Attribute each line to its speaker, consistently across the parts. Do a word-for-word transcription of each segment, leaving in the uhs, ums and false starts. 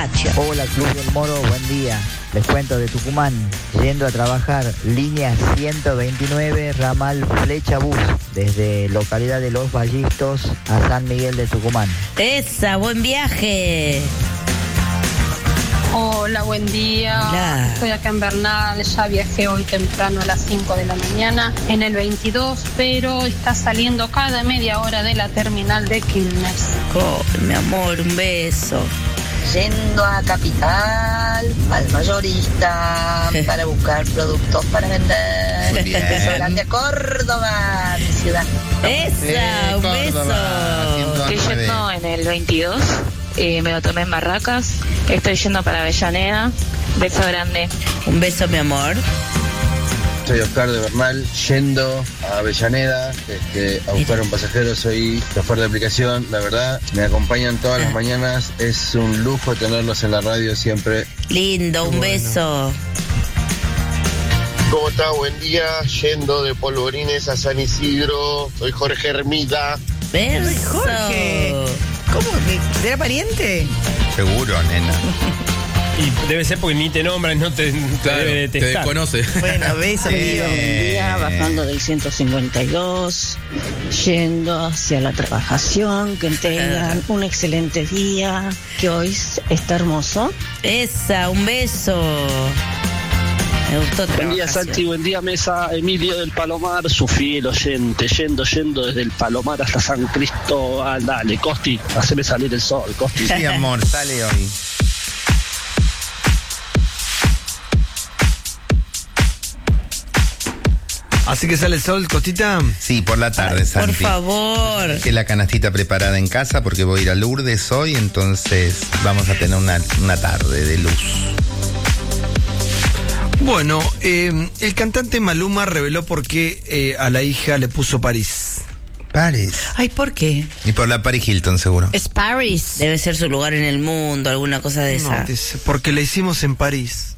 Speaker 1: patio.
Speaker 2: Hola, Club del Moro, buen día. Les cuento de Tucumán, yendo a trabajar, línea ciento veintinueve, ramal Flecha Bus, desde localidad de Los Vallistos a San Miguel de Tucumán.
Speaker 1: Esa, buen viaje.
Speaker 3: Hola, buen día.
Speaker 1: Hola.
Speaker 3: Estoy acá en Bernal, ya viajé hoy temprano a las cinco de la mañana en el veintidós, pero está saliendo cada media hora de la terminal de Quilmes.
Speaker 1: Oh, mi amor, un beso.
Speaker 4: Yendo a Capital, al mayorista, para buscar productos para vender.
Speaker 5: Muy bien.
Speaker 4: Beso grande a Córdoba, mi ciudad.
Speaker 1: Esa, un beso.
Speaker 6: Estoy yendo en el veintidós, eh, me lo tomé en Barracas. Estoy yendo para Avellaneda. Beso grande.
Speaker 1: Un beso, mi amor.
Speaker 7: Soy Oscar de Bernal, yendo a Avellaneda este, a buscar un pasajero. Soy chofer de aplicación, la verdad, me acompañan todas las mañanas. Es un lujo tenerlos en la radio siempre.
Speaker 1: Lindo, un beso.
Speaker 8: ¿Cómo está? Buen día, yendo de Polvorines a San Isidro. Soy Jorge Hermida.
Speaker 1: Beso.
Speaker 9: Jorge. ¿Cómo? ¿Era pariente?
Speaker 5: Seguro, nena.
Speaker 10: Y debe ser porque ni te nombran, no te,
Speaker 5: Claro,
Speaker 10: te debe
Speaker 5: te
Speaker 10: detestar.
Speaker 5: desconoce.
Speaker 9: Bueno, beso,
Speaker 5: Eh.
Speaker 11: Buen día, bajando del ciento cincuenta y dos, yendo hacia la trabajación, que tengan un excelente día, que hoy está hermoso.
Speaker 1: Esa, un beso. Me gustó.
Speaker 12: Buen día,
Speaker 1: trabajación.
Speaker 12: Santi, buen día, mesa. Emilio del Palomar, su fiel oyente, yendo, yendo desde el Palomar hasta San Cristóbal. Dale, Costi, haceme salir el sol, Costi.
Speaker 5: Sí, amor, sale hoy.
Speaker 13: Así que sale el sol, Costita.
Speaker 5: Sí, por la tarde, Santi.
Speaker 1: Por favor.
Speaker 5: Que la canastita preparada en casa porque voy a ir a Lourdes hoy, entonces vamos a tener una, una tarde de luz.
Speaker 13: Bueno, eh, el cantante Maluma reveló por qué eh, a la hija le puso París.
Speaker 5: París.
Speaker 9: Ay, ¿por qué?
Speaker 5: Y por la Paris Hilton, seguro.
Speaker 9: Es Paris.
Speaker 1: Debe ser su lugar en el mundo, alguna cosa de esa.
Speaker 13: No, dice, porque la hicimos en París.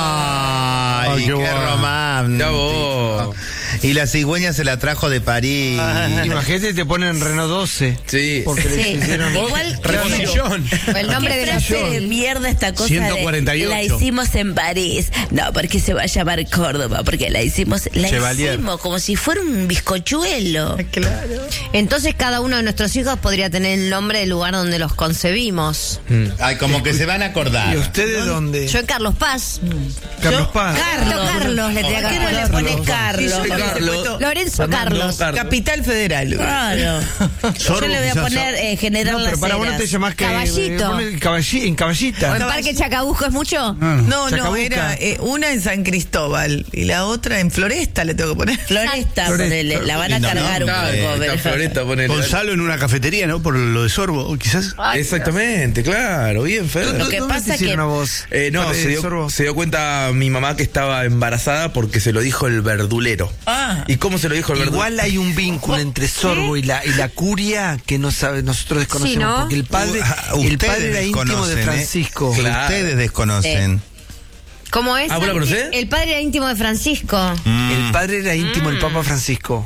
Speaker 5: Ay,
Speaker 13: Ay,
Speaker 5: qué,
Speaker 13: qué bueno.
Speaker 5: romántico.
Speaker 10: Ya vos.
Speaker 5: Y la cigüeña se la trajo de París.
Speaker 13: Imagínate, te ponen Renault doce.
Speaker 5: Sí.
Speaker 13: Porque le
Speaker 1: Sí,
Speaker 13: hicieron...
Speaker 1: igual
Speaker 10: Reposillón.
Speaker 9: El nombre
Speaker 1: ¿Qué
Speaker 9: de la
Speaker 1: frase de
Speaker 9: canción.
Speaker 1: mierda esta cosa
Speaker 5: ciento cuarenta y ocho.
Speaker 1: de la hicimos en París? No, porque se va a llamar Córdoba, porque la hicimos, la
Speaker 13: Chevalier.
Speaker 1: hicimos como si fuera un bizcochuelo.
Speaker 9: Claro. Entonces cada uno de nuestros hijos podría tener el nombre del lugar donde los concebimos.
Speaker 5: Ay, como que se van a acordar.
Speaker 13: ¿Y ustedes dónde?
Speaker 9: Yo en Carlos Paz.
Speaker 13: Carlos Paz.
Speaker 1: Carlos.
Speaker 9: Carlos le tenía
Speaker 1: ¿Por
Speaker 9: que
Speaker 1: qué no le
Speaker 9: poner.
Speaker 1: pones Carlos?
Speaker 9: Carlos. Lorenzo Carlos.
Speaker 11: Capital Federal.
Speaker 1: Claro. Yo le voy a poner eh, General
Speaker 13: No, pero
Speaker 1: Las
Speaker 13: para vos no te
Speaker 1: Heras.
Speaker 13: llamás que...
Speaker 9: Caballito.
Speaker 13: eh, pone caballi- en Caballita.
Speaker 9: ¿O en Parque Chacabuco es mucho?
Speaker 11: No, no,
Speaker 13: Chacabuca.
Speaker 11: era eh, una en San Cristóbal y la otra en Floresta le tengo que poner.
Speaker 1: Floresta,
Speaker 13: Floresta.
Speaker 1: ponele, la van a
Speaker 5: Lindo
Speaker 1: cargar un
Speaker 5: nombre.
Speaker 1: poco. pero-
Speaker 5: Floresta, ponele.
Speaker 14: Gonzalo en una cafetería, ¿no? Por lo de Sorbo, quizás.
Speaker 15: Exactamente, claro, bien, Fer.
Speaker 1: Lo que
Speaker 13: ¿Dónde
Speaker 1: pasa
Speaker 13: te hicieron
Speaker 1: que-
Speaker 13: a vos?
Speaker 15: Eh, no,
Speaker 13: Para-
Speaker 15: se dio,
Speaker 13: Sorbo.
Speaker 15: se dio cuenta mi mamá que estaba embarazada porque se lo dijo el verdulero.
Speaker 11: Ah.
Speaker 15: ¿Y cómo se lo dijo el verdulero?
Speaker 13: Igual hay un vínculo entre Sorbo y la, y la curia que no sabe, nosotros desconocemos.
Speaker 9: Sí, ¿no?
Speaker 13: Porque el padre,
Speaker 5: Uh,
Speaker 13: el
Speaker 5: ustedes
Speaker 13: padre era íntimo
Speaker 5: desconocen,
Speaker 13: de
Speaker 5: ¿eh?
Speaker 13: Francisco.
Speaker 5: Que
Speaker 15: Claro.
Speaker 5: ustedes desconocen.
Speaker 9: ¿Cómo es?
Speaker 15: Ah, ¿vos la conocés?
Speaker 9: El padre era íntimo de Francisco.
Speaker 5: Mm.
Speaker 13: El padre era íntimo del Papa Francisco.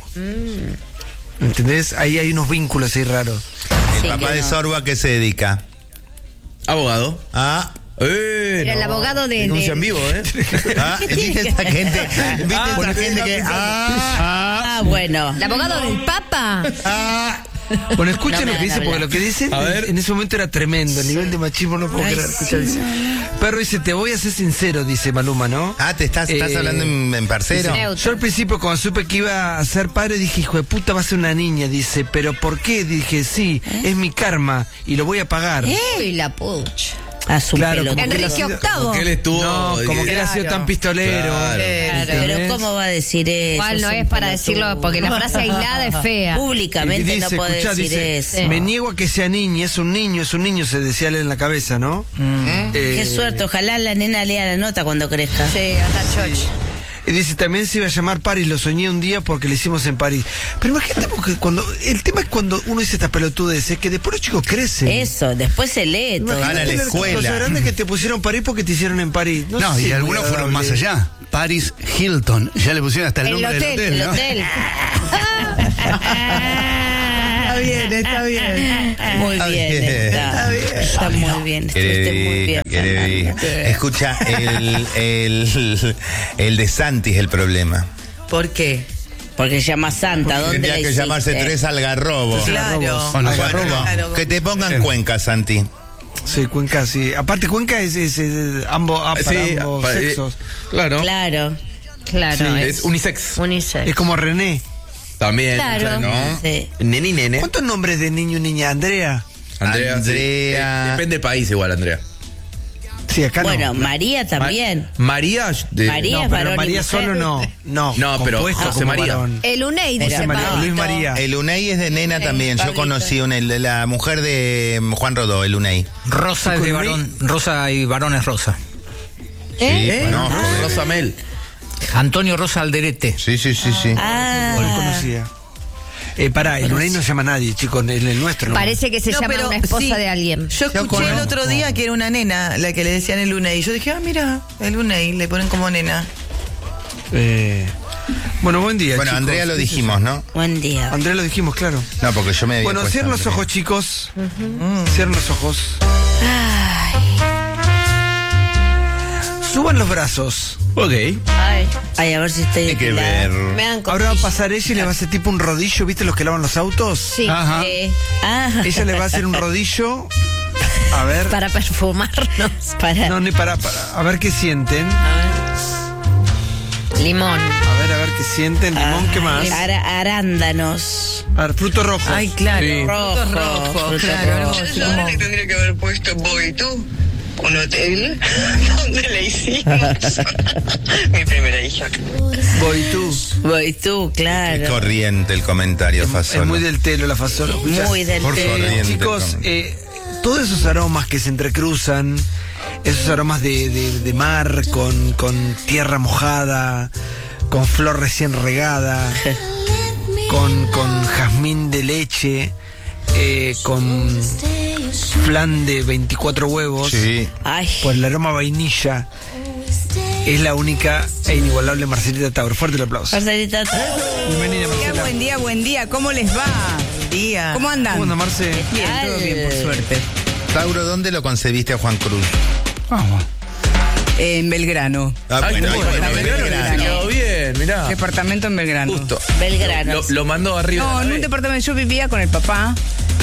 Speaker 13: ¿Entendés? Ahí hay unos vínculos ahí raros.
Speaker 5: El
Speaker 1: Sí,
Speaker 5: papá
Speaker 1: que
Speaker 5: de
Speaker 1: no.
Speaker 5: Sorbo, ¿a qué se dedica?
Speaker 15: Abogado.
Speaker 5: Ah.
Speaker 15: Eh,
Speaker 9: Era el
Speaker 15: no.
Speaker 9: abogado de-
Speaker 15: Denuncia
Speaker 9: de-
Speaker 15: en vivo, ¿eh?
Speaker 5: Ah, ¿viste esta gente? ¿Viste
Speaker 15: Ah,
Speaker 5: esta
Speaker 15: porque
Speaker 5: gente
Speaker 15: era
Speaker 5: que.?
Speaker 15: pensando.
Speaker 5: Ah,
Speaker 1: Ah, bueno.
Speaker 9: ¿El abogado del Papa?
Speaker 5: ah.
Speaker 13: Bueno, escuchen
Speaker 1: No me
Speaker 13: lo que
Speaker 1: van a
Speaker 13: dice, porque
Speaker 1: hablar.
Speaker 13: lo que dicen
Speaker 15: A ver.
Speaker 13: en ese momento era tremendo. El nivel de machismo no puedo
Speaker 1: Ay,
Speaker 13: creer.
Speaker 1: sí.
Speaker 13: Escucha, dice. Perro dice, te voy a ser sincero, dice Maluma, ¿no?
Speaker 5: Ah, te estás, estás
Speaker 13: Eh,
Speaker 5: hablando en, en parcero.
Speaker 9: Neutro.
Speaker 13: Yo al principio cuando supe que iba a ser padre dije, hijo de puta, va a ser una niña. Dice, ¿pero por qué? Dije, sí, es mi karma y lo voy a pagar.
Speaker 9: Uy, la pucha.
Speaker 1: A su
Speaker 13: Claro,
Speaker 1: pelotudo.
Speaker 13: como que
Speaker 9: Enrique
Speaker 13: él ha sido-
Speaker 9: Octavo.
Speaker 15: Que él estuvo.
Speaker 13: No, como que él ha sido tan pistolero.
Speaker 15: Claro.
Speaker 1: Claro, pero
Speaker 13: ¿entendés?
Speaker 1: ¿cómo va a decir eso?
Speaker 9: Igual no
Speaker 1: Es un
Speaker 9: es para
Speaker 1: pelotudo.
Speaker 9: decirlo, porque la frase aislada es fea.
Speaker 13: Y
Speaker 1: Públicamente
Speaker 13: dice,
Speaker 1: no puede
Speaker 13: escuchá,
Speaker 1: decir
Speaker 13: dice,
Speaker 1: eso.
Speaker 13: me niego a que sea niña, es un niño, es un niño, se decía él en la cabeza, ¿no? Eh,
Speaker 1: Qué suerte, ojalá la nena lea la nota cuando crezca.
Speaker 9: Sí, hasta choch.
Speaker 13: Y dice, también se iba a llamar París, lo soñé un día porque lo hicimos en París. Pero imagínate, porque cuando el tema es cuando uno dice esta pelotudez, es que después los chicos crecen.
Speaker 1: Eso, después se lee todo.
Speaker 5: Van a la escuela.
Speaker 13: Los grandes que te pusieron París porque te hicieron en París.
Speaker 14: No,
Speaker 13: sé
Speaker 14: y
Speaker 13: si es
Speaker 14: algunos
Speaker 13: muy
Speaker 14: fueron más
Speaker 13: agradable.
Speaker 14: allá. Paris Hilton. Ya le pusieron hasta el,
Speaker 9: El
Speaker 14: nombre
Speaker 9: hotel,
Speaker 14: del hotel,
Speaker 9: el
Speaker 14: ¿no?
Speaker 9: hotel.
Speaker 13: Está
Speaker 16: bien, está bien.
Speaker 1: Muy
Speaker 5: Está
Speaker 1: bien,
Speaker 5: bien.
Speaker 1: está, está muy bien, estuviste muy bien.
Speaker 5: Querida, querida. Escucha, el, el, el de Santi es el problema.
Speaker 16: ¿Por qué?
Speaker 1: Porque se llama Santa, ¿dónde
Speaker 5: Tendría
Speaker 1: le
Speaker 5: que
Speaker 1: hiciste?
Speaker 5: llamarse Tres Algarrobos.
Speaker 16: Claro.
Speaker 5: Bueno,
Speaker 16: Algarrobo. Claro.
Speaker 5: que te pongan Cuenca, Santi.
Speaker 13: Sí, Cuenca, sí. Aparte, Cuenca es, es, es ambos, ah, para
Speaker 15: Sí,
Speaker 13: ambos
Speaker 15: pa- eh,
Speaker 13: sexos.
Speaker 15: Claro.
Speaker 1: Claro, claro.
Speaker 13: Sí,
Speaker 15: Es unisex.
Speaker 1: unisex.
Speaker 13: Es como René.
Speaker 15: También.
Speaker 1: Claro,
Speaker 15: ¿no?
Speaker 1: sí.
Speaker 15: Nene y nene.
Speaker 13: ¿Cuántos nombres de niño y niña? Andrea.
Speaker 15: Andrea. sí.
Speaker 5: Andrea.
Speaker 15: Eh, depende del país igual, Andrea.
Speaker 13: Sí, acá
Speaker 1: Bueno,
Speaker 13: no.
Speaker 1: María también.
Speaker 15: Ma- María. de-
Speaker 1: María.
Speaker 13: No,
Speaker 1: es
Speaker 13: pero
Speaker 1: varón y
Speaker 13: María
Speaker 1: mujer.
Speaker 13: solo no. No,
Speaker 15: No, pero
Speaker 13: compuesto
Speaker 15: José
Speaker 13: como
Speaker 15: María.
Speaker 13: varón.
Speaker 9: El UNEI
Speaker 13: José
Speaker 9: dice
Speaker 13: María,
Speaker 9: Pablito.
Speaker 13: Luis María.
Speaker 5: El Unei es de nena también. Yo
Speaker 1: Pablito.
Speaker 5: conocí una, la mujer de Juan Rodó, el Unei.
Speaker 17: Rosa es de
Speaker 13: ¿Con
Speaker 17: varón. Rosa y varón es Rosa.
Speaker 5: Sí, conozco.
Speaker 15: Rosa Mel.
Speaker 17: Antonio Rosa Alderete.
Speaker 5: Sí, sí, sí, sí.
Speaker 1: Ah,
Speaker 13: No lo conocía. Eh, pará, el UNEI no se llama a nadie, chicos, el, el nuestro. ¿no?
Speaker 9: Parece que se
Speaker 16: No,
Speaker 9: llama
Speaker 16: pero
Speaker 9: una esposa
Speaker 16: sí.
Speaker 9: de alguien.
Speaker 16: Yo escuché el otro día que era una nena la que le decían el UNEI. Yo dije, ah, mira, el UNEI, le ponen como nena.
Speaker 13: Eh, bueno, buen día,
Speaker 5: Bueno,
Speaker 13: chicos.
Speaker 5: Andrea lo dijimos, ¿no?
Speaker 1: buen día.
Speaker 13: Andrea lo dijimos, claro.
Speaker 5: No, porque yo me había
Speaker 13: Bueno,
Speaker 5: puesto
Speaker 13: cierren los
Speaker 5: Andrea.
Speaker 13: ojos, chicos. Cierren los ojos. Suban los brazos.
Speaker 15: Ok.
Speaker 1: Ay, ay, a ver si estoy
Speaker 5: Hay que
Speaker 1: depilada.
Speaker 5: ver.
Speaker 1: Me dan
Speaker 13: Ahora va a
Speaker 1: cosquillas.
Speaker 13: pasar ella y le va a hacer tipo un rodillo, ¿viste los que lavan los autos?
Speaker 9: Sí.
Speaker 17: Ajá.
Speaker 1: Eh, ah,
Speaker 13: Ella le va a hacer un rodillo. A ver.
Speaker 1: para perfumarnos. Para.
Speaker 13: No, ni para, para. A ver qué sienten.
Speaker 9: Limón.
Speaker 13: A ver, a ver qué sienten. Limón, ¿qué más?
Speaker 1: Ara- arándanos.
Speaker 13: A ver, fruto rojo.
Speaker 16: Ay, claro.
Speaker 15: Sí.
Speaker 1: Rojo,
Speaker 16: Frutos rojos,
Speaker 1: frutos
Speaker 16: claro.
Speaker 1: rojos.
Speaker 16: Algo así como-
Speaker 4: tendría que haber puesto Voy tú, un hotel donde le hicimos mi primera hija.
Speaker 13: Voy tú.
Speaker 1: Voy tú,
Speaker 5: Qué
Speaker 1: claro.
Speaker 5: corriente el comentario,
Speaker 13: Es
Speaker 5: Fasolo.
Speaker 13: muy del telo la fasola.
Speaker 1: Muy del
Speaker 5: Por
Speaker 1: té.
Speaker 5: corriente.
Speaker 13: Chicos, eh, todos esos aromas que se entrecruzan, esos aromas de, de- de mar con, con tierra mojada, con flor recién regada, con, con jazmín de leche, eh, con flan de veinticuatro huevos,
Speaker 5: Sí.
Speaker 1: Ay,
Speaker 13: por el aroma a vainilla, es la única e inigualable Marcelita Tauro. Fuerte el aplauso.
Speaker 1: Marcelita.
Speaker 13: Bienvenida,
Speaker 16: Buen día,
Speaker 13: Marcela.
Speaker 16: buen día, buen día. ¿Cómo les va? Buen día. ¿Cómo andan?
Speaker 13: ¿Cómo anda, Marce?
Speaker 16: Bien, todo bien, por suerte.
Speaker 5: Tauro, ¿dónde lo concebiste a Juan Cruz?
Speaker 17: Vamos.
Speaker 16: En Belgrano.
Speaker 5: Ah,
Speaker 15: Ay,
Speaker 5: bueno,
Speaker 15: qué
Speaker 5: ahí
Speaker 15: bueno,
Speaker 5: fue,
Speaker 15: Belgrano,
Speaker 5: Belgrano.
Speaker 15: se quedó bien, mirá.
Speaker 16: Departamento en Belgrano.
Speaker 15: Justo.
Speaker 1: Belgrano.
Speaker 15: Lo, lo mandó arriba.
Speaker 16: No,
Speaker 15: de
Speaker 16: en
Speaker 15: la
Speaker 16: un
Speaker 15: B.
Speaker 16: departamento yo vivía con el papá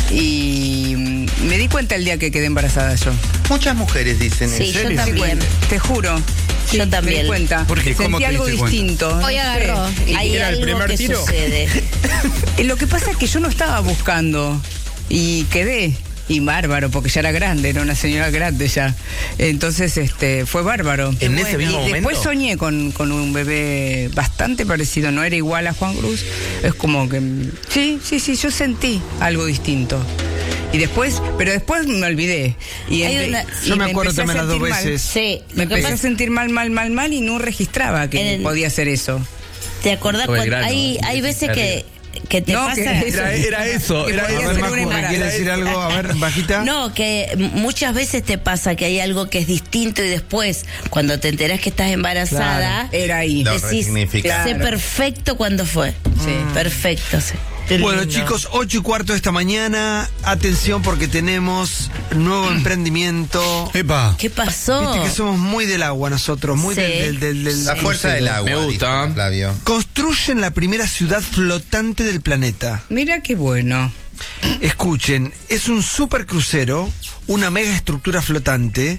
Speaker 16: y mm, me di cuenta el día que quedé embarazada yo.
Speaker 5: Muchas mujeres dicen
Speaker 1: Sí,
Speaker 5: eso.
Speaker 1: yo
Speaker 16: Me di
Speaker 1: también.
Speaker 16: cuenta, te juro. Sí,
Speaker 1: Yo también.
Speaker 16: Me di cuenta.
Speaker 17: ¿Por qué? ¿Cómo
Speaker 16: Sentí
Speaker 17: te
Speaker 16: algo
Speaker 17: diste cuenta?
Speaker 16: distinto.
Speaker 9: Hoy
Speaker 16: no
Speaker 9: agarró.
Speaker 16: sé.
Speaker 1: Hay
Speaker 10: ¿Era el
Speaker 1: algo
Speaker 10: primer
Speaker 1: que
Speaker 10: tiro?
Speaker 1: sucede.
Speaker 16: Eh, Lo que pasa es que yo no estaba buscando y quedé. Y bárbaro, porque ya era grande, era una señora grande ya. Entonces, este, fue bárbaro.
Speaker 15: En ese mismo
Speaker 16: y después
Speaker 15: momento.
Speaker 16: soñé con, con un bebé bastante parecido, no era igual a Juan Cruz. Es como que, sí, sí, sí, yo sentí algo distinto. Y después, pero después me olvidé. Y
Speaker 1: Hay
Speaker 16: empe-
Speaker 1: una-
Speaker 16: y
Speaker 13: Yo me acuerdo
Speaker 16: empecé a
Speaker 13: también las dos
Speaker 16: sentir mal.
Speaker 13: veces.
Speaker 1: Sí,
Speaker 16: Me
Speaker 1: lo que
Speaker 16: empecé a
Speaker 1: pasa,
Speaker 16: sentir mal, mal, mal, mal y no registraba que
Speaker 1: En el-
Speaker 16: podía hacer eso.
Speaker 1: ¿te acordás cuando
Speaker 15: Belgrano,
Speaker 1: hay,
Speaker 15: ¿eh?
Speaker 1: hay veces que, que te
Speaker 16: No,
Speaker 1: pasa?
Speaker 16: que-
Speaker 15: Era, era eso,
Speaker 16: Que
Speaker 15: era
Speaker 16: podía
Speaker 13: A
Speaker 15: eso.
Speaker 13: ver,
Speaker 16: ser
Speaker 13: Macu,
Speaker 16: un
Speaker 13: ¿me
Speaker 16: embarazo.
Speaker 13: quiere decir algo? A ver, bajita.
Speaker 1: No, que m- muchas veces te pasa que hay algo que es distinto y después, cuando te enterás que estás embarazada,
Speaker 16: Era ahí.
Speaker 5: Lo
Speaker 1: decís,
Speaker 5: resignificás.
Speaker 1: sé perfecto cuándo fue.
Speaker 16: Sí.
Speaker 1: Perfecto, sí.
Speaker 13: Bueno, chicos, ocho y cuarto de esta mañana. Atención porque tenemos nuevo emprendimiento.
Speaker 17: Epa.
Speaker 1: ¿Qué pasó?
Speaker 13: Viste que somos muy del agua nosotros, muy
Speaker 1: Sí.
Speaker 13: del, del, del, del-
Speaker 5: La fuerza del agua.
Speaker 15: Me gusta.
Speaker 5: dijo Flavio.
Speaker 13: Construyen la primera ciudad flotante del planeta.
Speaker 16: Mira qué bueno.
Speaker 13: Escuchen, es un supercrucero, una mega estructura flotante.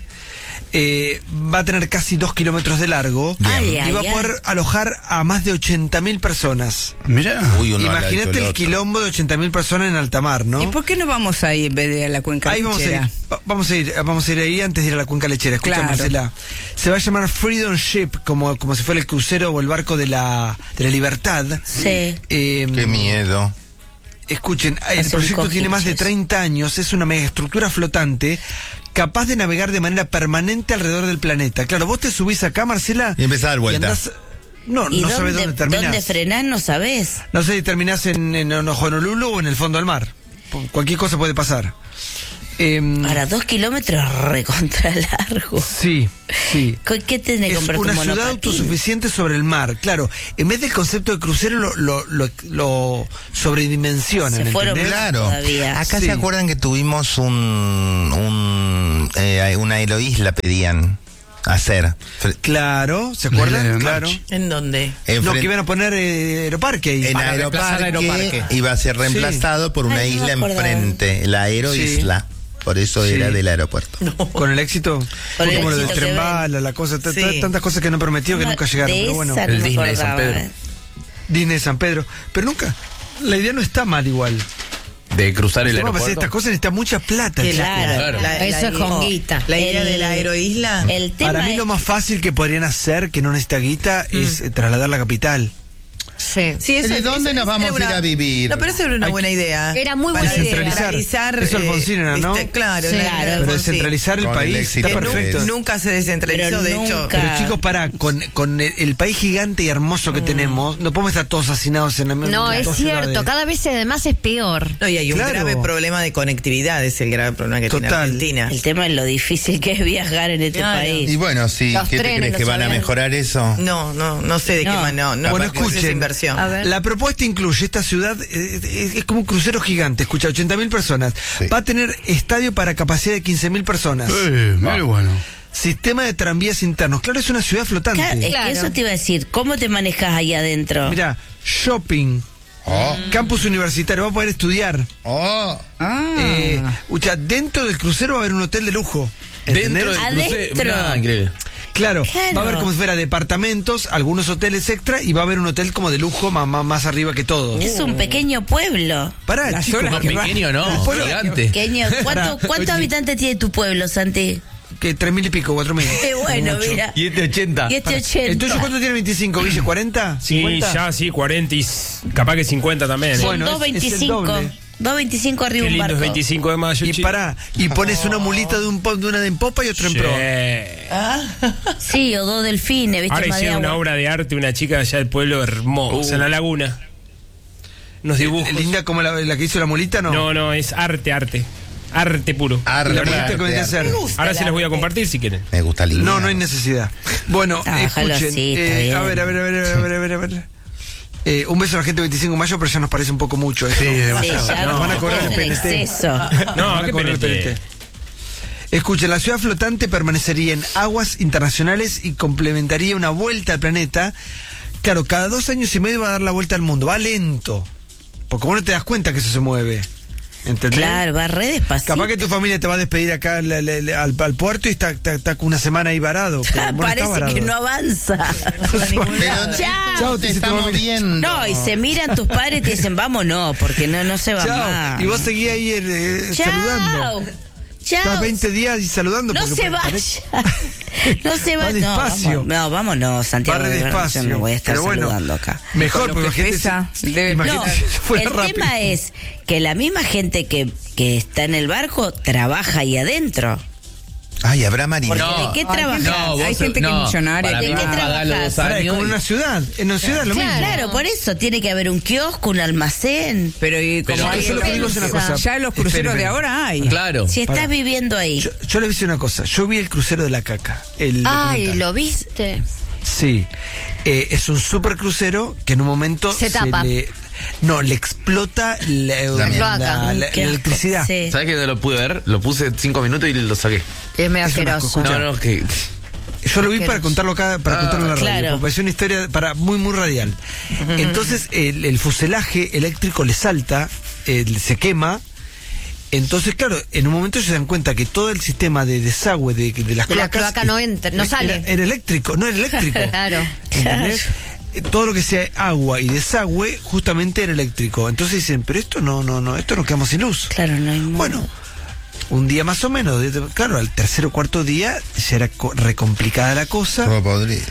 Speaker 13: eh, va a tener casi dos kilómetros de largo
Speaker 1: Ay,
Speaker 13: y
Speaker 1: ay,
Speaker 13: va a
Speaker 1: ay.
Speaker 13: poder alojar a más de ochenta mil personas.
Speaker 17: Mira.
Speaker 5: Uy, uno al alto
Speaker 13: Imagínate
Speaker 5: el
Speaker 13: el
Speaker 5: otro.
Speaker 13: quilombo de ochenta mil personas en alta mar, ¿no?
Speaker 16: ¿Y por qué no vamos ahí en vez de a la cuenca
Speaker 13: Ahí vamos a ir.
Speaker 16: lechera?
Speaker 13: Va- Vamos a ir, vamos a ir ahí antes de ir a la cuenca lechera. Escucha,
Speaker 16: Claro.
Speaker 13: Marcela. Se va a llamar Freedom Ship, como, como si fuera el crucero o el barco de la, de la libertad.
Speaker 1: Sí.
Speaker 13: Eh,
Speaker 5: Qué miedo.
Speaker 13: Escuchen, el
Speaker 1: Hace
Speaker 13: proyecto
Speaker 1: un
Speaker 13: tiene más de
Speaker 1: cojinches.
Speaker 13: treinta años, es una megaestructura flotante capaz de navegar de manera permanente alrededor del planeta. Claro, vos te subís acá, Marcela.
Speaker 5: Y empezás a dar
Speaker 13: y
Speaker 5: vuelta.
Speaker 13: andás- no,
Speaker 1: ¿Y
Speaker 13: no
Speaker 1: dónde,
Speaker 13: sabes dónde terminás.
Speaker 1: dónde frenás? No sabés.
Speaker 13: No sé si terminás en, en Honolulu o en el fondo del mar. Cualquier cosa puede pasar. Eh,
Speaker 1: Ahora, dos kilómetros recontra largo.
Speaker 13: Sí, sí.
Speaker 1: ¿Qué tenés que
Speaker 13: Es
Speaker 1: comprar tu
Speaker 13: una ciudad
Speaker 1: monopatín?
Speaker 13: autosuficiente sobre el mar. Claro, en vez del concepto de crucero lo, lo, lo, lo sobredimensionan.
Speaker 1: Se fueron
Speaker 13: ¿entendés?
Speaker 5: Claro.
Speaker 1: Todavía.
Speaker 5: Acá
Speaker 13: Sí.
Speaker 5: se acuerdan que tuvimos un, un eh, una aeroisla pedían hacer.
Speaker 13: Claro, ¿se acuerdan? Claro.
Speaker 18: ¿En dónde?
Speaker 5: En
Speaker 13: No,
Speaker 5: fren-
Speaker 13: que iban a poner eh, Aeroparque ahí.
Speaker 5: En
Speaker 17: Para reemplazar
Speaker 5: Aeroparque,
Speaker 17: Aeroparque.
Speaker 5: iba a ser reemplazado por una
Speaker 1: Ay, no me
Speaker 5: isla
Speaker 1: acordaba.
Speaker 5: enfrente, la aeroisla. Por eso
Speaker 13: Sí.
Speaker 5: era del aeropuerto.
Speaker 13: Con el éxito.
Speaker 1: Con
Speaker 13: Fue
Speaker 1: el
Speaker 13: como lo del
Speaker 1: éxito que
Speaker 13: tren
Speaker 1: ven.
Speaker 13: bala, la cosa, t-
Speaker 18: Sí.
Speaker 13: t- tantas cosas que no prometió que
Speaker 1: No,
Speaker 13: nunca llegaron.
Speaker 1: de
Speaker 13: Pero bueno,
Speaker 1: esa no
Speaker 15: El
Speaker 1: me
Speaker 15: Disney de San
Speaker 1: acordaba,
Speaker 15: Pedro.
Speaker 1: eh.
Speaker 13: Disney de San Pedro. Pero nunca. La idea no está mal igual.
Speaker 15: De cruzar el
Speaker 13: Vamos a hacer
Speaker 15: aeropuerto.
Speaker 13: estas cosas necesita mucha plata. chicos.
Speaker 1: Claro.
Speaker 18: La-
Speaker 9: Eso
Speaker 18: la-
Speaker 9: es jonguita.
Speaker 18: La idea
Speaker 1: El-
Speaker 18: de la aeroisla.
Speaker 1: El tema
Speaker 13: Para mí
Speaker 1: es-
Speaker 13: lo más fácil que podrían hacer, que no necesita guita, es eh, trasladar la capital.
Speaker 9: Sí.
Speaker 18: Sí, eso-
Speaker 5: ¿De dónde
Speaker 18: eso-
Speaker 5: nos
Speaker 18: eso
Speaker 5: vamos
Speaker 18: era
Speaker 5: a ir
Speaker 18: una-
Speaker 5: a vivir?
Speaker 18: No, pero eso era una
Speaker 13: Hay
Speaker 18: buena
Speaker 13: que-
Speaker 18: idea.
Speaker 9: Era muy
Speaker 18: Para
Speaker 9: buena idea.
Speaker 13: Descentralizar.
Speaker 18: descentralizar,
Speaker 13: Eso
Speaker 18: eh,
Speaker 13: Alfonsín era, ¿no?
Speaker 18: este, claro,
Speaker 9: Sí.
Speaker 18: la-
Speaker 9: Claro,
Speaker 18: la
Speaker 13: Pero
Speaker 18: Alfonsín.
Speaker 13: descentralizar el
Speaker 5: Con el
Speaker 13: país
Speaker 5: éxito
Speaker 13: está
Speaker 18: Que nu-
Speaker 13: perfecto.
Speaker 18: Nunca se descentralizó,
Speaker 1: Pero
Speaker 18: de hecho.
Speaker 1: nunca.
Speaker 13: Pero chicos, pará, con, con el, el país gigante y hermoso que tenemos, no podemos estar todos hacinados en la misma
Speaker 9: No, es
Speaker 13: dos
Speaker 9: cierto.
Speaker 13: ciudades.
Speaker 9: Cada vez además es peor.
Speaker 18: No, y hay un
Speaker 13: Claro.
Speaker 18: grave problema de conectividad, es el grave problema que tiene
Speaker 13: Total.
Speaker 18: Argentina.
Speaker 1: El tema es lo difícil que es viajar en este
Speaker 18: Claro.
Speaker 1: país.
Speaker 5: Y bueno, sí,
Speaker 9: Los
Speaker 5: ¿qué te
Speaker 9: trenes,
Speaker 5: crees que
Speaker 9: los
Speaker 5: van a
Speaker 9: aviones.
Speaker 5: mejorar eso?
Speaker 18: No, no, no sé de qué
Speaker 1: No.
Speaker 18: manera. No, no,
Speaker 13: Bueno,
Speaker 18: capaz que es
Speaker 13: escuchen,
Speaker 18: inversión.
Speaker 9: A ver.
Speaker 13: la propuesta incluye esta ciudad, eh, es, es como un crucero gigante, escucha, ochenta mil personas.
Speaker 5: Sí.
Speaker 13: Va a tener estadio para capacidad de quince mil personas.
Speaker 14: Eh, mira, bueno.
Speaker 13: Sistema de tranvías internos. Claro, es una ciudad flotante.
Speaker 1: Claro, es
Speaker 9: Claro.
Speaker 1: que eso te iba a decir. ¿Cómo te manejas ahí adentro?
Speaker 13: Mira, shopping,
Speaker 5: Oh,
Speaker 13: campus universitario, va a poder estudiar.
Speaker 5: oh.
Speaker 9: Ah.
Speaker 13: Eh, escucha, dentro del crucero va a haber un hotel de lujo. ¿entendés?
Speaker 15: Dentro del crucero.
Speaker 1: Adentro.
Speaker 15: Mirá, increíble.
Speaker 13: Claro,
Speaker 1: Claro.
Speaker 13: va a haber como si fuera departamentos, algunos hoteles extra y va a haber un hotel como de lujo más, más, más arriba que todos.
Speaker 1: Es un pequeño pueblo.
Speaker 13: Pará,
Speaker 18: La
Speaker 13: chicos,
Speaker 18: zona
Speaker 15: No,
Speaker 18: que va-
Speaker 15: pequeño no,
Speaker 13: El pueblo-
Speaker 15: gigante.
Speaker 1: Pequeño. ¿Cuánto- ¿Cuántos habitantes tiene tu pueblo, Santi?
Speaker 13: que tres mil y pico, cuatro mil.
Speaker 1: Qué bueno, mira.
Speaker 15: Y este ochenta.
Speaker 1: Y este
Speaker 13: ¿El
Speaker 1: ochenta.
Speaker 13: tuyo cuánto tiene veinticinco, Guille? ¿cuarenta?
Speaker 10: Sí,
Speaker 13: ¿cincuenta?
Speaker 10: ya, sí, cuarenta y s- capaz que cincuenta también. ¿eh?
Speaker 13: Bueno,
Speaker 1: Dos
Speaker 13: es- es el
Speaker 1: veinticinco.
Speaker 13: doble.
Speaker 1: Dos veinticinco arriba
Speaker 10: Qué
Speaker 1: un
Speaker 10: lindo
Speaker 1: barco.
Speaker 10: es veinticinco de mayo.
Speaker 13: Y
Speaker 10: chico.
Speaker 13: pará, y pones una mulita de, un, po- de una de en popa y otra en
Speaker 10: Sí.
Speaker 13: pro.
Speaker 1: Sí, o dos delfines, ¿viste?
Speaker 10: Ahora
Speaker 1: Más de
Speaker 10: hicieron una
Speaker 1: agua.
Speaker 10: obra de arte, una chica allá del pueblo hermosa, en la laguna. Unos dibujos.
Speaker 13: Linda como la, la que hizo la mulita, ¿no?
Speaker 10: No, no, es arte, arte. Arte puro.
Speaker 5: Arte,
Speaker 13: ¿Y la
Speaker 10: De verdad.
Speaker 13: mulita cómo tiene que ser?
Speaker 10: Ahora se las voy a compartir si quieren.
Speaker 5: Me gusta lindo.
Speaker 13: No, no hay necesidad. Bueno,
Speaker 1: Ah, déjalo
Speaker 13: escuchen.
Speaker 1: así, está
Speaker 13: eh,
Speaker 1: bien.
Speaker 13: a ver, a ver, a ver, a ver, a ver, a ver. Eh, un beso a la gente del veinticinco de mayo, pero ya nos parece un poco mucho. Eso.
Speaker 14: Sí,
Speaker 1: Sí,
Speaker 14: demasiado.
Speaker 1: ya
Speaker 13: Nos
Speaker 1: no,
Speaker 13: van a cobrar el
Speaker 1: es
Speaker 13: P
Speaker 1: en
Speaker 13: N T.
Speaker 1: exceso.
Speaker 10: No,
Speaker 13: Van a
Speaker 10: qué
Speaker 13: cobrar el
Speaker 10: P N T.
Speaker 13: P N T. Escuchen, la ciudad flotante permanecería en aguas internacionales y complementaría una vuelta al planeta. Claro, cada dos años y medio va a dar la vuelta al mundo. Va lento. Porque vos no te das cuenta que eso se mueve. ¿Entendés?
Speaker 1: Claro, va re despacito.
Speaker 13: Capaz que tu familia te va a despedir acá le- le- le- al, al puerto y está, está, está una semana ahí varado. pero vos no estás
Speaker 1: Parece
Speaker 13: varado.
Speaker 1: que no avanza.
Speaker 5: Pero
Speaker 1: Chao.
Speaker 13: Chao,
Speaker 5: te
Speaker 13: te
Speaker 5: estamos
Speaker 13: estamos
Speaker 5: viendo.
Speaker 1: No, y se miran tus padres y te dicen, vámonos, porque no, no se va
Speaker 13: Chao.
Speaker 1: más.
Speaker 13: Y vos seguís ahí eh,
Speaker 1: Chao.
Speaker 13: saludando.
Speaker 1: Chao.
Speaker 13: Estás veinte días y saludando.
Speaker 1: No
Speaker 13: porque
Speaker 1: se
Speaker 13: parece-
Speaker 1: vaya. No se
Speaker 13: Va
Speaker 1: vaya.
Speaker 13: despacio.
Speaker 1: No, vamos, no, vámonos, Santiago.
Speaker 13: Va re
Speaker 1: de verdad,
Speaker 13: despacio.
Speaker 1: Yo no voy a estar
Speaker 13: Pero bueno,
Speaker 1: saludando acá.
Speaker 13: Mejor,
Speaker 16: Con lo
Speaker 13: porque
Speaker 16: que
Speaker 13: imagínate
Speaker 16: pesa,
Speaker 13: si-
Speaker 16: debe-
Speaker 1: No,
Speaker 13: imagínate si fuera
Speaker 1: el
Speaker 13: rápido.
Speaker 1: tema es que la misma gente que, que está en el barco trabaja ahí adentro.
Speaker 5: Ay, habrá
Speaker 1: Porque
Speaker 5: marinos.
Speaker 1: ¿de qué
Speaker 16: Ay,
Speaker 1: trabajas?
Speaker 16: no, vos- Hay gente que es millonaria.
Speaker 15: Para
Speaker 1: ¿De
Speaker 15: mí
Speaker 1: qué
Speaker 15: vas a pagar los
Speaker 1: trabajas?
Speaker 15: dos
Speaker 13: Ahora, es
Speaker 15: años
Speaker 13: como
Speaker 15: y-
Speaker 13: una ciudad. En una ciudad lo mismo.
Speaker 1: Claro, por eso tiene que haber un kiosco, un almacén.
Speaker 16: Pero, y
Speaker 15: Pero
Speaker 16: como
Speaker 15: yo
Speaker 16: hay
Speaker 13: lo que digo es una cosa.
Speaker 16: ya los cruceros
Speaker 13: Esperen,
Speaker 16: de
Speaker 13: esperen.
Speaker 16: ahora hay.
Speaker 15: Claro.
Speaker 1: Si estás
Speaker 13: Pará.
Speaker 1: viviendo ahí.
Speaker 13: Yo, yo les voy a decir una cosa. Yo vi el crucero de la caca. El
Speaker 9: Ay,
Speaker 13: documental.
Speaker 9: ¿lo viste?
Speaker 13: Sí. Eh, es un super crucero que en un momento
Speaker 9: Se tapa.
Speaker 13: le. No, le explota la, la-
Speaker 9: cloaca.
Speaker 13: la- la
Speaker 1: Qué asco.
Speaker 13: electricidad.
Speaker 1: Sí.
Speaker 15: ¿Sabes que no lo pude ver? Lo puse cinco minutos y lo saqué.
Speaker 9: Es medio
Speaker 13: Es una
Speaker 9: asqueroso.
Speaker 13: cosa.
Speaker 15: No, no, que.
Speaker 13: Yo lo vi para contarlo acá, para
Speaker 15: Ah,
Speaker 13: contarlo en la radio,
Speaker 1: claro.
Speaker 13: porque pareció una historia para muy muy radial. Entonces el, el fuselaje eléctrico le salta, eh, se quema. Entonces, claro, en un momento se dan cuenta que todo el sistema de desagüe de, de las
Speaker 9: De la
Speaker 13: cloacas
Speaker 9: cloaca no entra, no
Speaker 13: era-
Speaker 9: sale.
Speaker 13: Era, eléctrico, no era eléctrico.
Speaker 9: Claro.
Speaker 13: ¿Entendés? Eh, Todo lo que sea agua y desagüe justamente era eléctrico. Entonces dicen, pero esto no, no, no, esto nos quedamos sin luz.
Speaker 1: Claro, no hay modo.
Speaker 13: Bueno, un día más o menos, de- claro, al tercer o cuarto día ya era co- recomplicada la cosa.
Speaker 5: Todo podrido.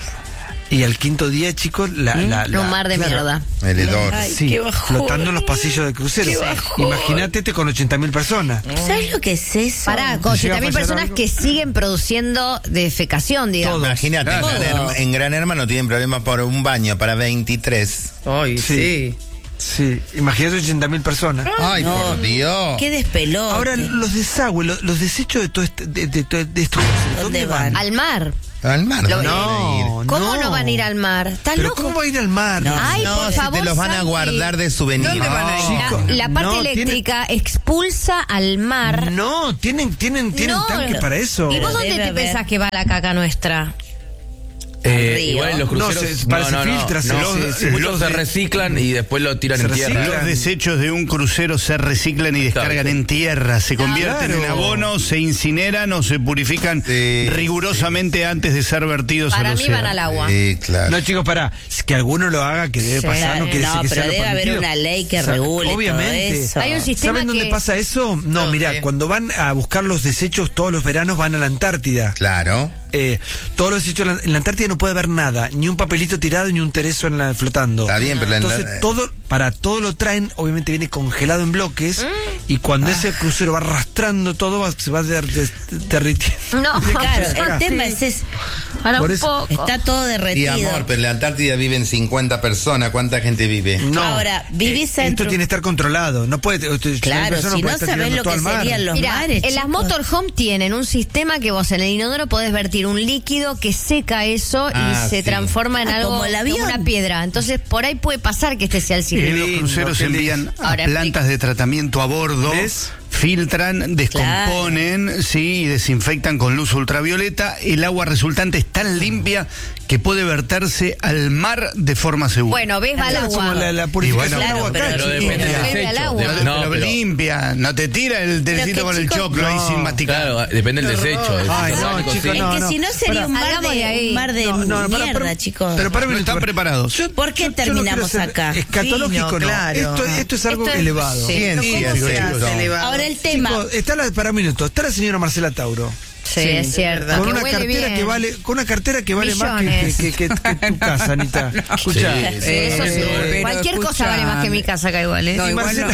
Speaker 13: Y al quinto día, chicos, la, la, la-
Speaker 9: Un mar de
Speaker 13: claro,
Speaker 9: mierda.
Speaker 5: El hedor.
Speaker 1: Ay,
Speaker 13: Sí,
Speaker 1: qué bajón.
Speaker 13: flotando en los pasillos del crucero.
Speaker 1: Qué bajón.
Speaker 13: Imagínate este con ochenta mil personas.
Speaker 1: ¿Sabes lo que es eso?
Speaker 9: Pará, con
Speaker 13: Si llega a
Speaker 9: ochenta mil
Speaker 13: fallar
Speaker 9: personas
Speaker 13: algo.
Speaker 9: que siguen produciendo defecación, digamos.
Speaker 5: Imagínate, en,
Speaker 1: Todo.
Speaker 5: Gran Herma- en Gran Hermano tienen problemas por un baño para veintitrés.
Speaker 18: Ay,
Speaker 13: Sí.
Speaker 18: sí.
Speaker 13: Sí, imagínate ochenta mil personas.
Speaker 5: Ay, no, por Dios.
Speaker 1: Qué despelote.
Speaker 13: Ahora, los desagües, los, los desechos de todo este, de, de, de, de estos,
Speaker 1: ¿Dónde,
Speaker 13: ¿dónde
Speaker 1: van?
Speaker 13: van?
Speaker 9: Al mar.
Speaker 5: Al mar,
Speaker 9: Lo-
Speaker 5: no,
Speaker 9: ¿Cómo no. no van a ir al mar? ¿Estás
Speaker 13: ¿Pero
Speaker 9: loco?
Speaker 13: cómo va a ir al mar?
Speaker 5: No,
Speaker 9: Ay,
Speaker 5: no,
Speaker 9: por
Speaker 5: si
Speaker 9: favor,
Speaker 5: te los van a
Speaker 9: Santi.
Speaker 5: guardar de souvenir.
Speaker 16: ¿Dónde van a ir?
Speaker 9: La,
Speaker 13: Chicos,
Speaker 9: la parte
Speaker 13: no, tiene-
Speaker 9: eléctrica expulsa al mar.
Speaker 13: No, tienen, tienen, tienen
Speaker 9: No,
Speaker 13: tanque
Speaker 9: no.
Speaker 13: para eso.
Speaker 9: ¿Y vos dónde
Speaker 1: Debe
Speaker 9: te
Speaker 1: haber.
Speaker 9: pensás que va la caca nuestra?
Speaker 15: Eh,
Speaker 1: río.
Speaker 15: igual en los
Speaker 13: No,
Speaker 15: cruceros.
Speaker 13: se- parece filtra, se-
Speaker 15: no,
Speaker 14: los-
Speaker 15: sí, sí, muchos
Speaker 14: los
Speaker 15: se
Speaker 14: de-
Speaker 15: reciclan y después lo tiran
Speaker 13: Se
Speaker 15: en tierra.
Speaker 13: reciclan.
Speaker 14: Los desechos de un crucero se reciclan y descargan en tierra, se convierten
Speaker 13: Claro.
Speaker 14: en abono, se incineran o se purifican
Speaker 5: Sí,
Speaker 14: rigurosamente antes de ser vertidos
Speaker 9: Para
Speaker 14: al
Speaker 9: mí
Speaker 14: océano.
Speaker 9: van al agua.
Speaker 5: Sí, claro.
Speaker 13: No, chicos, pará. Es que alguno lo haga, que debe
Speaker 1: Sí,
Speaker 13: pasar, no quiere
Speaker 1: no,
Speaker 13: decir que
Speaker 1: pero
Speaker 13: sea lo
Speaker 1: debe haber
Speaker 13: permitido.
Speaker 1: una ley que
Speaker 13: O sea,
Speaker 1: regule todo
Speaker 13: obviamente.
Speaker 1: eso.
Speaker 9: Hay un sistema
Speaker 13: ¿Saben dónde
Speaker 9: que-
Speaker 13: pasa eso? No,
Speaker 18: ¿Dónde?
Speaker 13: mira, cuando van a buscar los desechos todos los veranos van a la Antártida.
Speaker 5: Claro.
Speaker 13: Eh, todos los desechos en la, en la Antártida no puede haber nada, ni un papelito tirado ni un tereso en la, flotando.
Speaker 5: Está bien, pero la-
Speaker 13: Entonces
Speaker 5: la-
Speaker 13: todo, para todo lo traen, obviamente viene congelado en bloques y cuando
Speaker 1: Ah.
Speaker 13: ese crucero va arrastrando todo va- se va der- des- derritiendo.
Speaker 9: No,
Speaker 1: Claro,
Speaker 13: Acá.
Speaker 1: el tema es ese.
Speaker 9: Para
Speaker 13: Por
Speaker 9: un
Speaker 13: eso-
Speaker 9: poco.
Speaker 1: Está todo
Speaker 5: Y
Speaker 1: derretido.
Speaker 5: amor, pero en la Antártida viven cincuenta personas. ¿Cuánta gente vive?
Speaker 13: No.
Speaker 1: Ahora, vivís
Speaker 13: Eh,
Speaker 1: dentro-
Speaker 13: Esto tiene que estar controlado. No puede. usted- una
Speaker 1: Claro,
Speaker 13: persona
Speaker 1: si
Speaker 13: puede
Speaker 1: no
Speaker 13: estar
Speaker 1: sabés
Speaker 13: tirando
Speaker 1: lo
Speaker 13: todo
Speaker 1: que
Speaker 13: al mar.
Speaker 1: serían los
Speaker 9: Mira,
Speaker 1: mares.
Speaker 9: en las
Speaker 1: chicos.
Speaker 9: motorhome tienen un sistema que vos en el inodoro podés vertir un líquido que seca eso
Speaker 5: Ah,
Speaker 9: y se
Speaker 5: sí.
Speaker 9: transforma en
Speaker 1: Ah,
Speaker 9: algo
Speaker 1: como el avión.
Speaker 9: una piedra. Entonces por ahí puede pasar que este sea el
Speaker 14: Y
Speaker 9: sistema.
Speaker 14: los
Speaker 13: lindo,
Speaker 14: cruceros
Speaker 13: qué
Speaker 14: envían
Speaker 13: lindo.
Speaker 14: a
Speaker 9: Ahora
Speaker 14: plantas de tratamiento a bordo,
Speaker 13: ¿Ves?
Speaker 14: filtran, descomponen, sí, y desinfectan con luz ultravioleta. El agua resultante es tan limpia que puede verterse al mar de forma segura.
Speaker 9: Bueno, ves, va al
Speaker 13: Claro,
Speaker 9: agua.
Speaker 13: como la, la purificación
Speaker 5: bueno,
Speaker 13: del agua
Speaker 1: claro,
Speaker 13: acá,
Speaker 1: pero
Speaker 13: chicos.
Speaker 15: depende del
Speaker 9: Bebe al
Speaker 15: desecho.
Speaker 9: agua.
Speaker 15: De-
Speaker 14: Pero,
Speaker 15: no,
Speaker 14: pero
Speaker 15: pero-
Speaker 14: limpia, no te tira el telecito
Speaker 1: que,
Speaker 14: con el
Speaker 1: chicos,
Speaker 14: choclo ahí
Speaker 13: no.
Speaker 14: sin masticar.
Speaker 15: Claro, depende del desecho. del
Speaker 13: Ay,
Speaker 15: desecho
Speaker 13: no,
Speaker 15: orgánico,
Speaker 13: chicos,
Speaker 15: sí.
Speaker 13: no,
Speaker 1: Es que
Speaker 13: no.
Speaker 1: si no sería
Speaker 13: Pará.
Speaker 1: un mar
Speaker 9: Salgamos
Speaker 1: de,
Speaker 9: de ahí.
Speaker 1: un mar de
Speaker 13: No, no, pará,
Speaker 1: mierda,
Speaker 13: pará.
Speaker 1: chicos.
Speaker 13: Pero para un
Speaker 14: No
Speaker 13: minuto,
Speaker 14: están
Speaker 13: pará.
Speaker 14: preparados.
Speaker 13: Yo-
Speaker 1: ¿Por qué
Speaker 13: yo- yo no
Speaker 1: terminamos
Speaker 13: quiero ser
Speaker 1: acá?
Speaker 13: Escatológico,
Speaker 18: Sí, no,
Speaker 13: no.
Speaker 18: claro.
Speaker 13: Esto, esto es algo
Speaker 9: Esto es-
Speaker 13: elevado.
Speaker 9: sí.
Speaker 5: Ciencia,
Speaker 18: ¿Cómo se
Speaker 5: chicos.
Speaker 18: hace elevado?
Speaker 1: Ahora el tema.
Speaker 13: Chicos, está la, para un minuto, está la señora Marcela Tauro.
Speaker 9: Sí, es cierto.
Speaker 13: Con
Speaker 9: que
Speaker 13: una
Speaker 9: huele
Speaker 13: cartera
Speaker 9: bien.
Speaker 13: que vale, con una cartera que vale más que,
Speaker 9: Millones.
Speaker 13: que, que- que- que tu casa, Anita. Escucha.
Speaker 15: Sí,
Speaker 9: Sí, eso sí.
Speaker 16: Eh, pero
Speaker 9: Cualquier cosa
Speaker 16: escucha-
Speaker 9: vale más que mi casa acá igual, ¿eh?
Speaker 16: No,
Speaker 13: Y
Speaker 16: igual
Speaker 13: Marcela,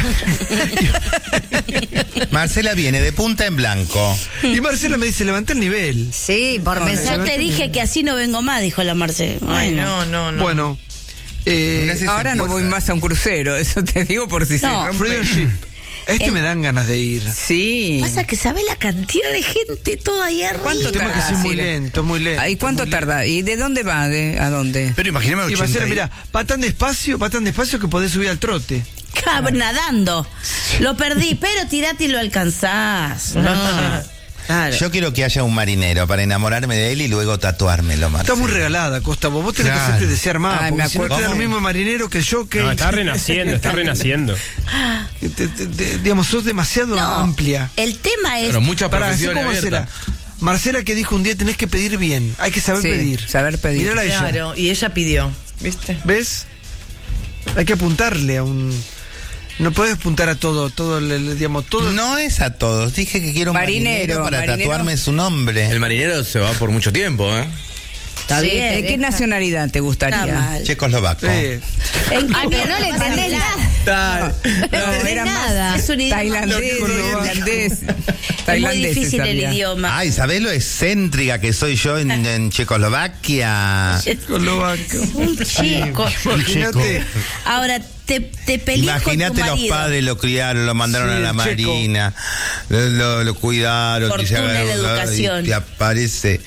Speaker 5: Marcela viene de punta en blanco.
Speaker 13: y Marcela me dice, levanta el nivel.
Speaker 9: Sí, por
Speaker 13: No,
Speaker 9: mensaje.
Speaker 1: Ya te dije que así no vengo más, dijo la Marce.
Speaker 18: Ay,
Speaker 1: Bueno.
Speaker 18: no, no, no.
Speaker 13: Bueno, eh,
Speaker 5: Gracias.
Speaker 16: Ahora no voy más a un crucero, eso te digo por si se
Speaker 1: No,
Speaker 16: rompe.
Speaker 13: Friendship. A este
Speaker 1: El-
Speaker 13: me dan ganas de ir.
Speaker 16: Sí.
Speaker 1: Pasa que sabes la cantidad de gente toda ahí arriba.
Speaker 16: ¿Cuánto
Speaker 13: El tema es que
Speaker 16: tarda?
Speaker 13: es muy
Speaker 16: Sí, le-
Speaker 13: lento, muy lento.
Speaker 16: ¿Y cuánto
Speaker 13: muy
Speaker 16: tarda? ¿Y de dónde va? ¿De ¿A dónde?
Speaker 14: Pero imaginemos
Speaker 13: lento. Y
Speaker 14: ochenta.
Speaker 13: Marcela, mira, va tan despacio, va tan despacio que podés subir al trote.
Speaker 1: Cab- nadando. Lo perdí, pero tirate y lo alcanzás. Claro.
Speaker 5: Yo quiero que haya un marinero para enamorarme de él y luego tatuármelo, Marcela.
Speaker 13: Está muy regalada, Costa. Vos, vos tenés
Speaker 5: Claro.
Speaker 13: que hacerte desear más.
Speaker 16: Ay, me
Speaker 13: porque si no te da
Speaker 16: acuerdo.
Speaker 13: el mismo marinero que yo, que.
Speaker 10: No, está renaciendo, está renaciendo.
Speaker 13: te- te- te- digamos, sos demasiado
Speaker 1: No,
Speaker 13: amplia.
Speaker 1: El tema es.
Speaker 15: Pero muchas
Speaker 13: Para así
Speaker 15: profesiones
Speaker 13: como Marcela.
Speaker 15: abiertas.
Speaker 13: Marcela que dijo un día tenés que pedir bien. Hay que saber
Speaker 16: Sí,
Speaker 13: pedir.
Speaker 16: saber pedir.
Speaker 13: Mirala a ella.
Speaker 18: Claro, y ella pidió, ¿viste?
Speaker 13: ¿Ves? Hay que apuntarle a un. No puedes apuntar a todo, todo, el- el- digamos, todo.
Speaker 5: No es a todos. Dije que quiero un marinero,
Speaker 16: Marinero,
Speaker 5: para
Speaker 16: marinero.
Speaker 5: tatuarme su nombre.
Speaker 15: El marinero se va por mucho tiempo, ¿eh?
Speaker 1: Está
Speaker 16: Sí,
Speaker 1: bien.
Speaker 16: ¿de qué
Speaker 1: deja-
Speaker 16: nacionalidad te
Speaker 1: Está
Speaker 16: gustaría?
Speaker 1: mal.
Speaker 5: Checoslovaco.
Speaker 13: Sí.
Speaker 1: En-
Speaker 9: Ay, pero no le entendés nada.
Speaker 16: No,
Speaker 1: entendés
Speaker 16: era más
Speaker 1: nada. Es un idioma.
Speaker 16: tailandés,
Speaker 13: No,
Speaker 16: irlandés.
Speaker 1: Es muy
Speaker 16: Tailandés se
Speaker 1: difícil el
Speaker 16: sabía.
Speaker 1: idioma.
Speaker 5: Ay, ¿sabés lo excéntrica que soy yo en, en Checoslovaquia?
Speaker 13: Checoslovaco.
Speaker 1: Un chico.
Speaker 13: Imagínate.
Speaker 1: Ahora, te, te peleas con tu
Speaker 5: Imagínate los
Speaker 1: marido.
Speaker 5: padres lo criaron, lo mandaron
Speaker 13: Sí,
Speaker 5: a la
Speaker 13: el checo.
Speaker 5: marina, lo, lo- lo cuidaron, y, se
Speaker 1: Fortuna en la
Speaker 5: agarró-
Speaker 1: educación.
Speaker 5: y te aparece.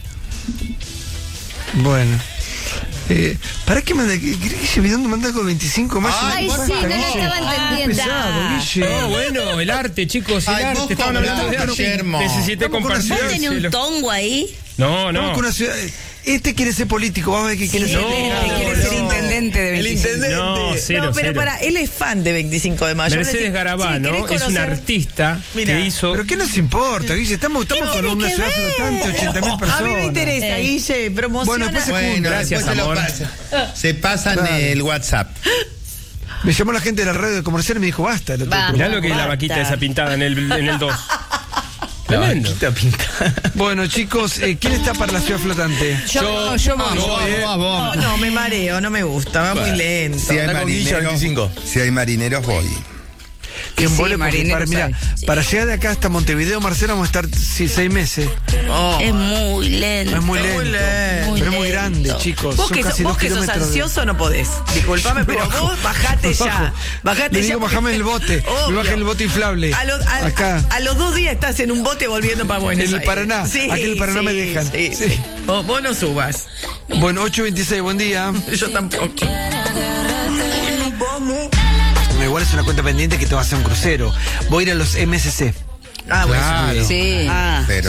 Speaker 13: Bueno. Eh, ¿Para qué manda? ¿Qué Guille Bidón manda con veinticinco más?
Speaker 9: Ay,
Speaker 13: Basta,
Speaker 9: sí, no lo
Speaker 13: Guille.
Speaker 9: estaba entendiendo.
Speaker 13: Pesado, Guille.
Speaker 10: No, bueno, el arte, chicos, el
Speaker 5: Ay, vos
Speaker 10: arte. Estaban hablando de
Speaker 5: cobrás,
Speaker 10: arte.
Speaker 5: Guillermo.
Speaker 10: Necesité
Speaker 13: Estamos con la
Speaker 1: ¿Vos
Speaker 10: compartir.
Speaker 1: tenés un tongo ahí?
Speaker 10: No,
Speaker 13: Vamos
Speaker 10: no.
Speaker 13: con una ciudad. Este quiere ser político, vamos a ver qué quiere ser.
Speaker 10: no,
Speaker 16: Este quiere ser
Speaker 10: no.
Speaker 16: intendente de
Speaker 18: El
Speaker 16: veinticinco.
Speaker 18: intendente.
Speaker 10: No, cero,
Speaker 18: no, pero
Speaker 10: cero.
Speaker 18: para, él es fan de veinticinco de mayo.
Speaker 10: Mercedes
Speaker 18: Sí,
Speaker 10: Garabano
Speaker 18: ¿querés
Speaker 10: es una
Speaker 18: conocer?
Speaker 10: artista
Speaker 18: Mira,
Speaker 10: que hizo.
Speaker 13: ¿Pero qué nos importa, Guille? Estamos, estamos con una
Speaker 1: que
Speaker 13: ciudad
Speaker 1: ver?
Speaker 13: flotante, ochenta mil personas.
Speaker 18: A mí me interesa,
Speaker 1: Eh.
Speaker 18: Guille, promociona.
Speaker 13: Bueno, después se
Speaker 5: Bueno,
Speaker 10: Gracias,
Speaker 5: después se, lo
Speaker 10: amor.
Speaker 5: pasa- se pasan
Speaker 13: Dale.
Speaker 5: el WhatsApp.
Speaker 13: Me llamó la gente de la radio comercial y me dijo, basta. el otro
Speaker 9: Va.
Speaker 13: día.
Speaker 10: Mirá lo que es la
Speaker 1: Basta.
Speaker 10: vaquita esa pintada en el en el dos.
Speaker 15: La
Speaker 10: Tremendo.
Speaker 15: vaquita pinta.
Speaker 13: Bueno, chicos, eh, ¿quién está para la ciudad flotante?
Speaker 16: Yo, yo voy.
Speaker 18: No, no, me mareo, no me gusta, va muy lento.
Speaker 5: Si hay,
Speaker 15: Anda con Guille
Speaker 5: marineros,
Speaker 15: veinticinco.
Speaker 5: si hay marineros, voy.
Speaker 13: Y en
Speaker 16: Sí,
Speaker 13: vole, porque
Speaker 16: marineros
Speaker 13: para, mira,
Speaker 16: hay.
Speaker 13: para llegar de acá hasta Montevideo, Marcelo, vamos a estar sí, seis meses.
Speaker 18: Oh.
Speaker 1: Es muy lento.
Speaker 13: Es muy
Speaker 18: Es
Speaker 13: lento.
Speaker 18: muy lento.
Speaker 13: Pero es muy grande,
Speaker 1: lento.
Speaker 13: chicos.
Speaker 18: Vos
Speaker 13: Son
Speaker 18: que,
Speaker 13: casi
Speaker 18: vos
Speaker 13: dos
Speaker 18: que sos
Speaker 13: kilómetros de-
Speaker 18: ansioso no podés. Disculpame, pero
Speaker 13: Bajo,
Speaker 18: vos bajate ya.
Speaker 13: bajo.
Speaker 18: Bajate
Speaker 13: Le
Speaker 18: ya.
Speaker 13: digo,
Speaker 18: porque-
Speaker 13: bajame en el bote. Me
Speaker 18: Obvio.
Speaker 13: bajé en el bote inflable.
Speaker 18: A, lo- a-
Speaker 13: Acá.
Speaker 18: a- a los dos días estás en un bote volviendo para Buenos
Speaker 13: En el
Speaker 18: Aires.
Speaker 13: Paraná. Aquí en el Paraná me dejan.
Speaker 18: Sí,
Speaker 13: Sí.
Speaker 18: sí. Vos, vos no subas.
Speaker 13: Bueno, ocho veintiséis, buen día.
Speaker 18: Yo tampoco.
Speaker 13: Igual es una cuenta pendiente que te va a hacer un crucero. Voy a ir a los M S C.
Speaker 18: Ah, bueno.
Speaker 5: Claro.
Speaker 16: Sí.
Speaker 1: Ah,
Speaker 5: Pero